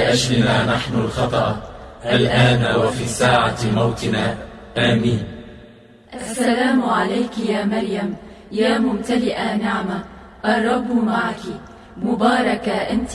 لأجلنا نحن الخطأ الآن وفي ساعة موتنا. آمين. السلام عليك يا مريم، يا ممتلئة نعمة، الرب معك، مباركة أنت